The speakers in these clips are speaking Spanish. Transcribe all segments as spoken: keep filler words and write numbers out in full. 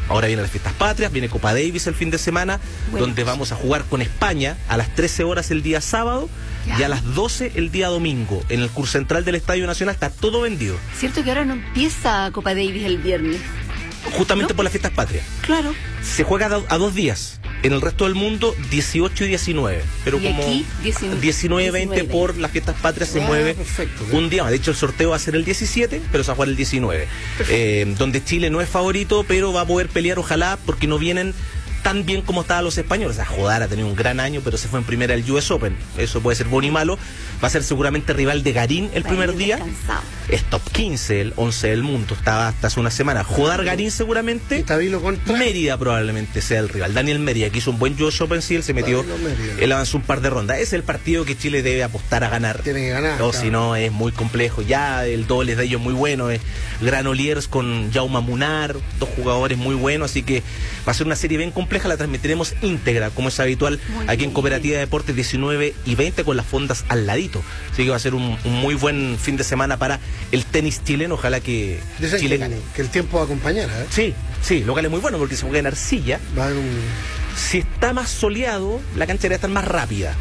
Ahora vienen las fiestas patrias, viene Copa Davis el fin de semana, bueno, donde vamos a jugar con España a las trece horas el día sábado ya. y a las doce el día domingo. En el curso central del Estadio Nacional está todo vendido. ¿Cierto que ahora no empieza Copa Davis el viernes? Justamente ¿No? por las fiestas patrias. Claro. Se juega a, a dos días. En el resto del mundo, dieciocho y diecinueve. Pero y como aquí, diecinueve veinte por las fiestas patrias se ah, mueve perfecto, un día más. De hecho, el sorteo va a ser el diecisiete, pero se va a jugar el diecinueve. Eh, donde Chile no es favorito, pero va a poder pelear, ojalá, porque no vienen tan bien como estaban los españoles. O sea, Jodar ha tenido un gran año, pero se fue en primera el U S Open. Eso puede ser bueno y malo. Va a ser seguramente rival de Garín el primer día. Descansado. Es top quince, el once del mundo. Estaba hasta hace una semana. Jodar Garín seguramente. Contra... Mérida probablemente sea el rival. Daniel Mérida, que hizo un buen U S Open, sí, él se metió. Él avanzó un par de rondas. Es el partido que Chile debe apostar a ganar. Tiene que ganar. O claro. si no, es muy complejo. Ya el doble de ellos muy bueno. Es Granollers con Jaume Munar, dos jugadores muy buenos. Así que va a ser una serie bien compleja. La transmitiremos íntegra, como es habitual, muy aquí bien. En Cooperativa de Deportes diecinueve y veinte con las fondas al ladito. Así que va a ser un, un muy buen fin de semana para el tenis chileno. Ojalá que Dicen Chile que, gane. Que el tiempo va a acompañar, ¿eh? Sí, sí, local es muy bueno porque se juega en arcilla. Va a haber un... Si está más soleado, la cancha debe estar más rápida.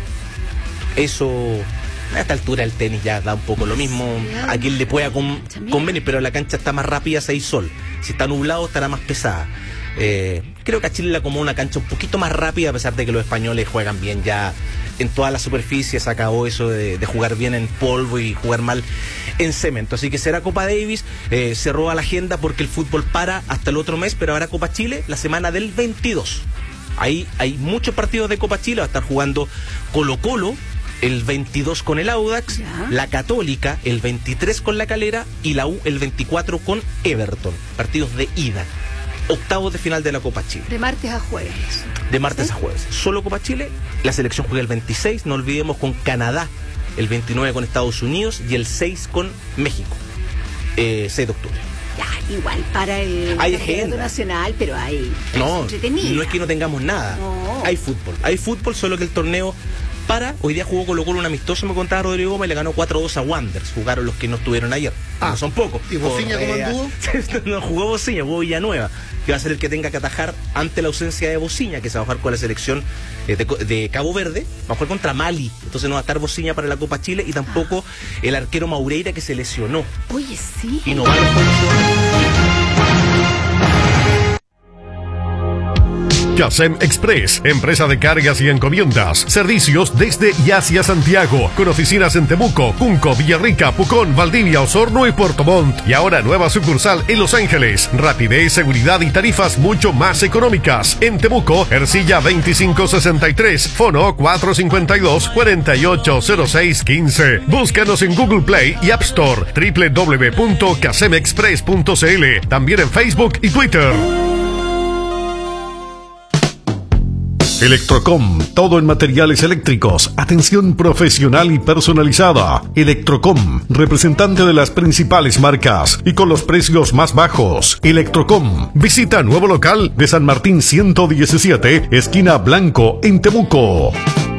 Eso, a esta altura el tenis ya da un poco lo mismo. A quien le pueda con, convenir, pero la cancha está más rápida si hay sol. Si está nublado, estará más pesada. Eh, creo que a Chile le acomodó una cancha un poquito más rápida, a pesar de que los españoles juegan bien ya en todas las superficies. Acabó eso de, de jugar bien en polvo y jugar mal en cemento. Así que será Copa Davis, eh, se roba la agenda porque el fútbol para hasta el otro mes, pero habrá Copa Chile la semana del veintidós. Ahí hay muchos partidos de Copa Chile. Va a estar jugando Colo Colo el veintidós con el Audax, ya. La Católica el veintitrés con la Calera y la U el veinticuatro con Everton. Partidos de ida. Octavos de final de la Copa Chile. De martes a jueves. De martes ¿Sí? a jueves. Solo Copa Chile. La selección juega el veintiséis. No olvidemos con Canadá. El veintinueve con Estados Unidos. Y el seis con México. Eh, seis de octubre. Ya, igual para el hay campeonato nacional, pero hay... No, no es que no tengamos nada. No. Hay fútbol. Hay fútbol, solo que el torneo... Para, hoy día jugó Colo Colo un amistoso, me contaba Rodrigo Gómez, le ganó cuatro dos a Wanderers. Jugaron los que no estuvieron ayer. Ah, no son pocos. ¿Y Bociña cómo anduvo? No jugó Bociña, jugó Villanueva, que va a ser el que tenga que atajar ante la ausencia de Bociña, que se va a jugar con la selección de, de Cabo Verde. Va a jugar contra Mali. Entonces no va a estar Bociña para la Copa Chile y tampoco ah. el arquero Maureira, que se lesionó. Oye, sí. Y no va a los Casem Express, empresa de cargas y encomiendas, servicios desde y hacia Santiago, con oficinas en Temuco, Cunco, Villarrica, Pucón, Valdivia, Osorno y Puerto Montt, y ahora nueva sucursal en Los Ángeles. Rapidez, seguridad y tarifas mucho más económicas. En Temuco, Ercilla veinticinco sesenta y tres, fono cuatro cinco dos, cuatro ocho cero seis uno cinco. Búscanos en Google Play y App Store, doble u doble u doble u punto casem express punto c l, también en Facebook y Twitter. Electrocom, todo en materiales eléctricos, atención profesional y personalizada. Electrocom, representante de las principales marcas y con los precios más bajos. Electrocom, visita nuevo local de San Martín ciento diecisiete, esquina Blanco, en Temuco.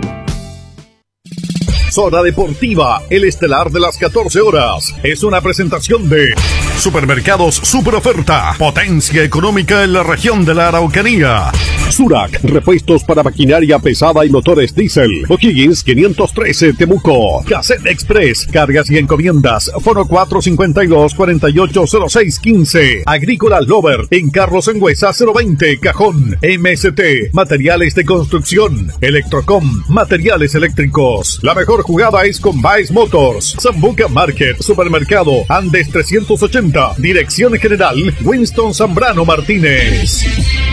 Zona Deportiva, el estelar de las catorce horas. Es una presentación de Supermercados Super Oferta, potencia económica en la región de la Araucanía. Surac, repuestos para maquinaria pesada y motores diésel. O'Higgins quinientos trece, Temuco. Cassette Express, cargas y encomiendas. Foro cuatro cinco dos, cuatro ocho cero seis uno cinco. Agrícola Lover, en Carlos Engüesa cero veinte, Cajón. M S T, materiales de construcción. Electrocom, materiales eléctricos. La mejor jugada es con Baez Motors. Zambuca Market, Supermercado Andes trescientos ochenta. Dirección General Winston Zambrano Martínez.